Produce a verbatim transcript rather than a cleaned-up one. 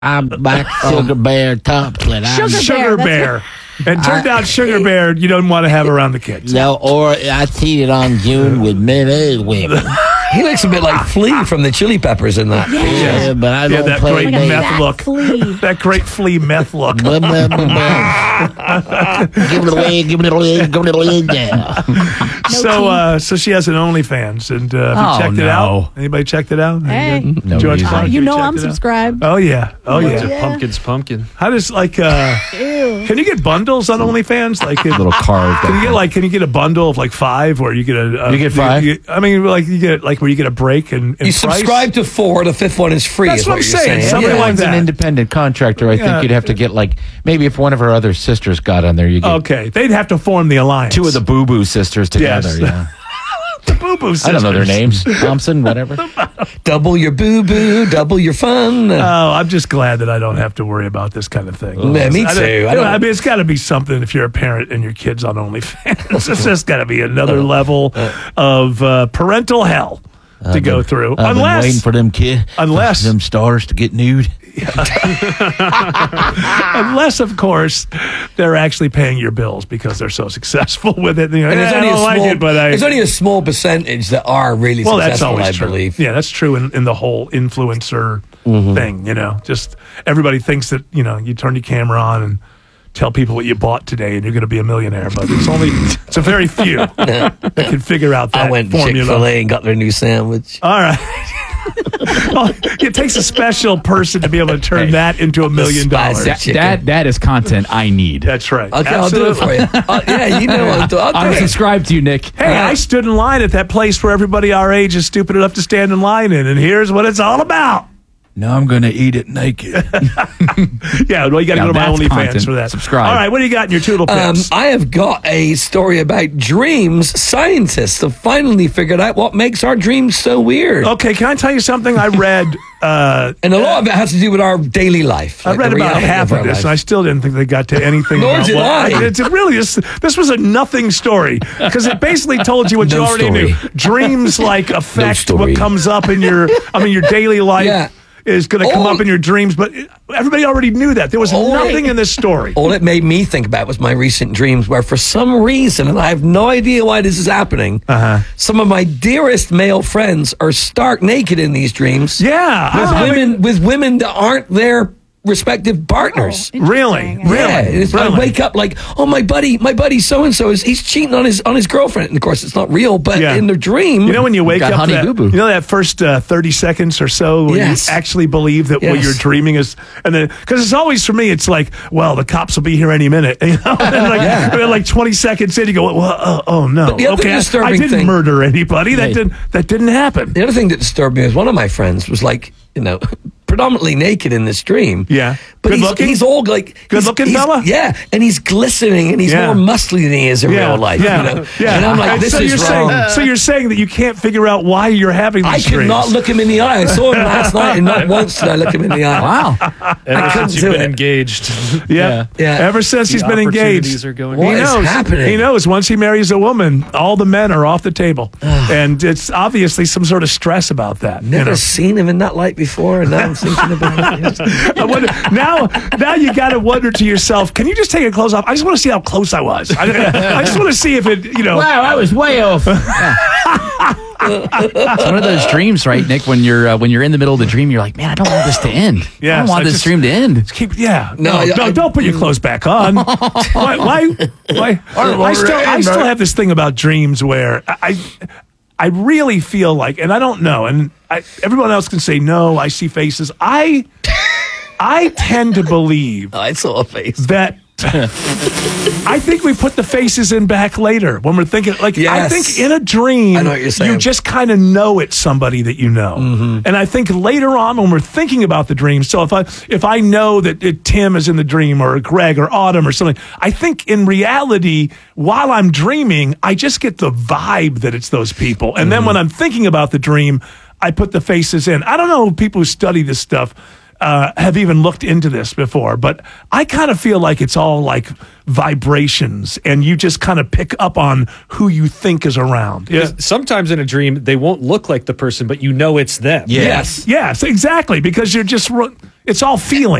I'm back Sugar Bear Thompson. I'm, Sugar Sugar Bear, Bear. And turned I- out Sugar Bear you don't want to have around the kids. no, or I cheated on June with men and women. He looks a bit like Flea from the Chili Peppers in that. Yeah, but I Yeah, don't that play great Look at dates. meth that look. flea. That great flea meth look. Blah, blah, blah, blah. Give it away, give it away, give it away now. So, uh, so she has an OnlyFans, and uh, have Oh, you checked it no. out? Anybody checked it out? Hey. No George reason. Clark, You you know checked I'm it out? subscribed. Oh yeah, oh yeah. Yeah. Pumpkin's pumpkin. How does like uh, Ew. can you get bundles on OnlyFans? Like, it- Little carved. can you get like can you get a bundle of like five, or you get a, a You get five? you- I mean, like you get like where you get a break and You price? subscribe to four, the fifth one is free. That's is what what, I'm you're saying. saying. Somebody Yeah. like One's an that. independent contractor. I Yeah. think you'd have to get like maybe if one of her other sisters got on there, you get Okay, they'd have to form the alliance. two of the Boo Boo sisters together. Yes. Yeah. the Boo Boo sisters. I don't know their names. Thompson, whatever. Double your boo-boo, double your fun. Oh, I'm just glad that I don't have to worry about this kind of thing. Yeah, me I don't- too. I you know, don't- I mean, it's got to be something if you're a parent and your kid's on OnlyFans. It's just got to be another level of uh, parental hell to go through. I've been waiting Unless, for them kid, Unless- for them stars to get nude. unless, of course, they're actually paying your bills because they're so successful with it. You know, And there's "Eh, I only, a don't like small, it, but I. there's only a small percentage that are really well, that's successful, always I true. believe. Yeah, that's true in, in the whole influencer Mm-hmm. thing. You know, just everybody thinks that you know you turn your camera on and tell people what you bought today and you're going to be a millionaire, but it's only it's a very few that can figure out that I went to formula. Chick-fil-A and got their new sandwich. All right. Well, it takes a special person to be able to turn Hey. that into a million spice dollars. that chicken. That that is content I need. That's right. Okay, I'll do it for you. Uh, yeah, you know I'll do, I'll do I'm it. subscribed to you, Nick. Hey, I stood in line at that place where everybody our age is stupid enough to stand in line in, and here's what it's all about. Now I'm going to eat it naked. Yeah, well, you got to Now go to my that's OnlyFans content. for that. Subscribe. All right, what do you got in your Toodle Um, Picks? I have got a story about dreams. Scientists have finally figured out what makes our dreams so weird. Okay, can I tell you something? I read. Uh, And a lot of it has to do with our daily life. I like read the about reality half of our this, life. and I still didn't think they got to anything. Nor about did what- I. It's really this. This was a nothing story because it basically told you what you No already story. knew. Dreams like affect story. what comes up in your. I mean, your daily life Yeah. is going to come All- up in your dreams, but it- everybody already knew that. There was All nothing it- in this story. All it made me think about was my recent dreams, where for some reason, and I have no idea why this is happening, Uh-huh. some of my dearest male friends are stark naked in these dreams. Yeah, with I'm having- women with women that aren't their respective partners. Really, Interesting. really. Yeah, it's, really. I wake up like, oh, my buddy, my buddy, so and so is he's cheating on his on his girlfriend. And of course, it's not real, but Yeah. in the dream, You know when you wake Got up, Honey that, Boo Boo. you know that first uh, thirty seconds or so when Yes. you actually believe that what Yes. you're dreaming is, and then because it's always for me, it's like, well, the cops will be here any minute, you know, and then like, and then like twenty seconds in, you go, well, uh, oh no, But the other okay, I, I disturbing didn't thing- murder anybody. That Hey. didn't that didn't happen. the other thing that disturbed me is one of my friends was like, you know, predominantly naked in this dream. Yeah. But Good he's, looking? he's all like Good he's- looking he's- fella? Yeah, and he's glistening and he's Yeah. more muscly than he is in Yeah, real life. yeah, you know? yeah. And I'm like, And this so is you're wrong. saying, so you're saying that you can't figure out why you're having these I could dreams. not look him in the eye. I saw him last night, and not once did I look him in the eye. Wow. Ever couldn't since do you've been it. engaged. Yeah. Yeah. Ever since The he's been engaged, opportunities are going What he is knows. happening? He knows once he marries a woman, all the men are off the table, and it's obviously some sort of stress about that. Never you know? seen him in that light before, and now I'm thinking about it. I wonder, now, now you got to wonder to yourself: can you just take your clothes off? I just want to see how close I was. I, I just want to see if it, you know. Wow, I was way off. It's one of those dreams, right, Nick? When you're uh, when you're in the middle of the dream, you're like, man, I don't want this to end. I Yes, don't want I this just- dream to end. Keep, yeah, No, no, I- no, I- don't put your clothes back on. why? Why? why I still, I still have this thing about dreams where I, I really feel like, and I don't know, and I, everyone else can say no. I see faces. I, I tend to believe I saw a face. that. I think we put the faces in back later when we're thinking. Like I Yes. think in a dream, I know what you're saying. you just kind of know it's somebody that you know. And I think later on when we're thinking about the dream, so if I if I know that it, Tim is in the dream or Greg or Autumn or something, I think in reality while I'm dreaming, I just get the vibe that it's those people. And then when I'm thinking about the dream, I put the faces in. I don't know people who study this stuff. Uh, have even looked into this before, but I kind of feel like it's all like vibrations, and you just kind of pick up on who you think is around. Yeah. Sometimes in a dream, they won't look like the person, but you know it's them. Yeah. Yes. Yes, exactly, because you're just ru- It's all feeling.